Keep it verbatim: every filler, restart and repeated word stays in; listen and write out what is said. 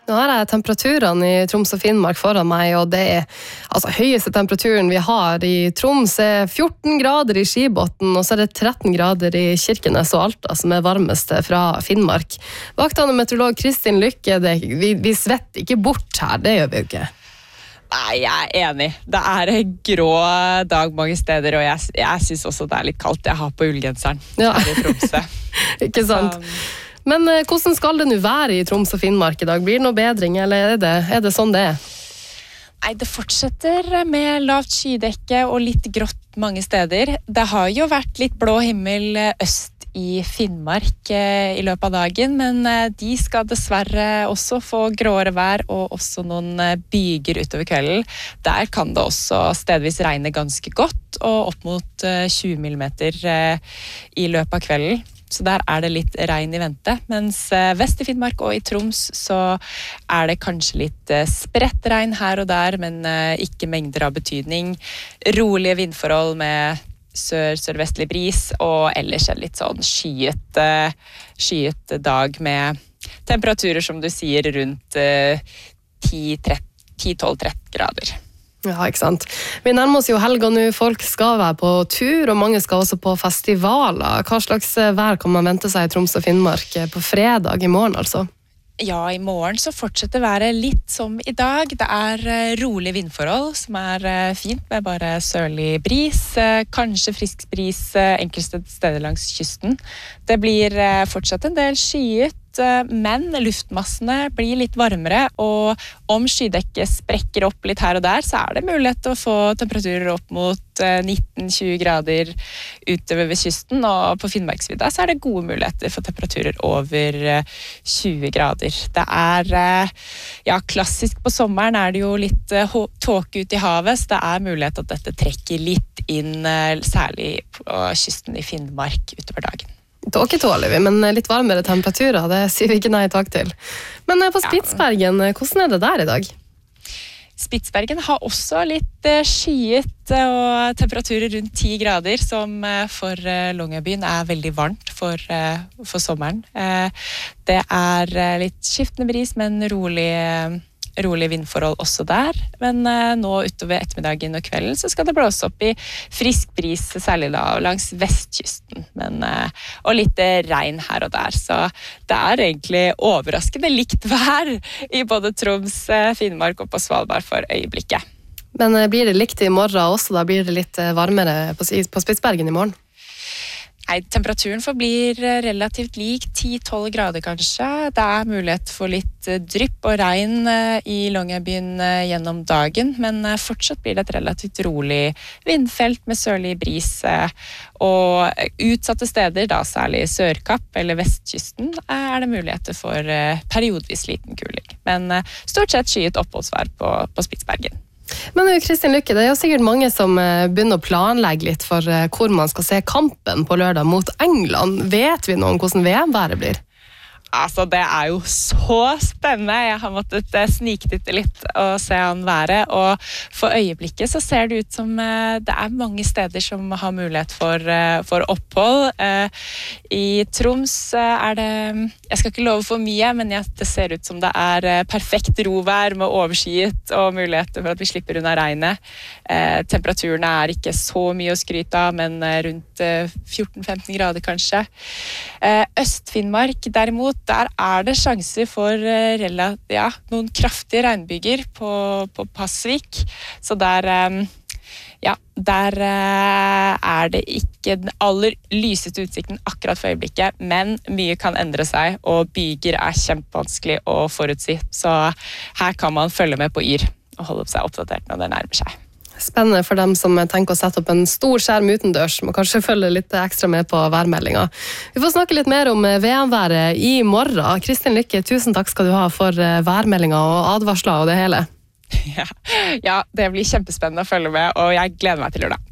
Nå har jeg temperaturene i Troms og Finnmark foran meg, og det er altså høyeste temperaturen vi har i Troms er fjorten grader i Skibotn, og så er det tretten grader i Kirkenes og Alta, som er varmeste fra Finnmark. Vakthavende meteorolog Kristin Lykke, det, vi, vi svetter ikke bort her, det gjør vi jo ikke. Nei, jeg er enig. Det er en grå dag mange steder, og jeg, jeg synes også det er litt kaldt. Jeg har på ullgenseren ja. her i Tromsø. Ikke sant? Um, Men eh, hvordan skal det nå være i Troms og Finnmark i dag? Blir det noe bedring, eller er det, er det sånn det er? Nei, det fortsetter med lavt skydekke og litt grått mange steder. Det har jo vært litt blå himmel øst i Finnmark eh, i løpet av dagen, men eh, de skal dessverre også få gråere vær og også noen eh, byger utover kvelden. Der kan det også stedvis regne ganske godt, og opp mot eh, tjue millimeter eh, i løpet av kvelden. Så der er det litt regn i vente, mens vest i Finnmark og i Troms så er det kanskje litt spredt regn her og der, men ikke mengder av betydning. Rolige vindforhold med sør-sørvestlig bris, og ellers er det litt sånn skyet, skyet dag med temperaturer, som du sier, rundt ti tolv tretten grader. Ja, ikke sant. Vi nærmer oss jo helga nå, folk skal være på tur, og mange skal også på festivaler. Hva slags vær kan man vente seg i Troms og Finnmark på fredag i morgen, altså? Ja, i morgen så fortsetter været litt som i dag. Det er rolig vindforhold, som er fint med bare sørlig bris, kanskje frisk bris enkelte steder langs kysten. Det blir fortsatt en del skyet, men luftmassene blir litt varmere, og om skydekket sprekker opp litt her og der, så er det mulighet til å få temperaturer opp mot nitten tjue grader utover ved kysten, og på Finnmarksvidda så er det gode muligheter for temperaturer over tjue grader. Det er, ja, klassisk på sommeren er det jo litt tåke ut i havet, så det er mulighet at dette trekker litt inn, særlig på kysten i Finnmark utover dagen. Tåke tåler vi, men litt varmere temperaturer, det sier vi ikke nei takk til. Men på Spitsbergen, hvordan er det der i dag? Spitsbergen har også litt skyet og temperaturer rundt ti grader, som for Longyearbyen er veldig varmt for, for sommeren. Det er litt skiftende bris, men rolig rolig vindforhold også der, men uh, nå utover ettermiddagen og kvelden så skal det blåse opp i frisk bris, særlig da langs vestkysten, men, uh, og litt regn her og der, så det er egentlig overraskende likt vær i både Troms, Finnmark og på Svalbard for øyeblikket. Men uh, blir det likt i morgen også, da blir det litt varmere på, på Spitsbergen i morgen? Nei, temperaturen forblir relativt lik, ti tolv grader kanskje. Det er mulighet for litt drypp og regn i Longyearbyen gjennom dagen, men fortsatt blir det et relativt rolig vindfelt med sørlig bris. Og utsatte steder, da særlig Sørkapp eller vestkysten, er det muligheter for periodvis liten kuling. Men stort sett skyet oppholdsvær på, på Spitsbergen. Men Kristin Lykke, det er jo sikkert mange som begynner å planlegge litt for hvor man skal se kampen på lørdag mot England. Vet vi noe om hvordan V M-været blir? Altså, det er jo så spennende. Jeg har måttet sniktitte litt og se an været, og for øyeblikket så ser det ut som det er mange steder som har mulighet for, for opphold. I Troms er det, jeg skal ikke love for mye, men det ser ut som det er perfekt rovær med overskyet og muligheter for at vi slipper unna regnet. Temperaturene er ikke så mye å skryte av, men rundt fjorten femten grader kanskje. Øst-Finnmark derimot, der er det sjanser for ja, noen kraftige regnbyger på, på Pasvik. Så der, ja, der er det ikke den aller lyseste utsikten akkurat for øyeblikket, men mye kan endre seg, og byger er kjempevanskelig å forutsi. Så her kan man følge med på Yr og holde seg oppdatert når det nærmer seg. Spennende for dem som tenker å sette opp en stor skjerm utendørs, må kanskje følge litt ekstra med på værmeldinga. Vi får snakke litt mer om V M-været i morgen. Kristin Lykke, tusen takk skal du ha for værmeldinga og advarsler og det hele. Ja, ja, det blir kjempespennende å følge med, og jeg gleder meg til lørdag.